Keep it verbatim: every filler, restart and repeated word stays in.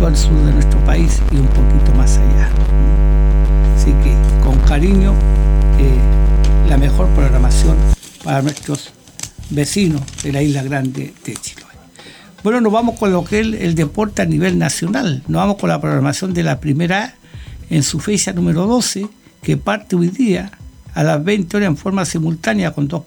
todo el sur de nuestro país y un poquito más allá. Así que con cariño, eh, la mejor programación para nuestros vecinos de la Isla Grande de Chiloé. Bueno, nos vamos con lo que es el, el deporte a nivel nacional. Nos vamos con la programación de la Primera A en su fecha número doce, que parte hoy día a las veinte horas en forma simultánea con dos